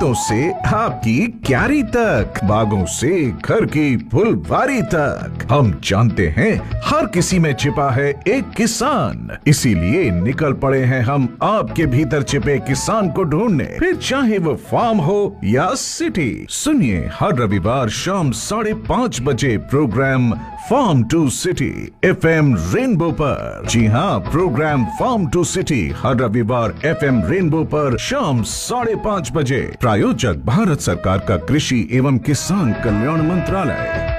खेतों से आपकी क्यारी तक, बागों से घर की फुलवारी तक, हम जानते हैं हर किसी में छिपा है एक किसान। इसीलिए निकल पड़े हैं हम आपके भीतर छिपे किसान को ढूंढने, फिर चाहे वो फार्म हो या सिटी। सुनिए हर रविवार शाम 5:30 बजे programme farm to city FM rainbow पर। जी हाँ, प्रोग्राम फार्म टू सिटी हर रविवार FM रेनबो पर शाम 5:30 बजे। प्रायोजक भारत सरकार का कृषि एवं किसान कल्याण मंत्रालय।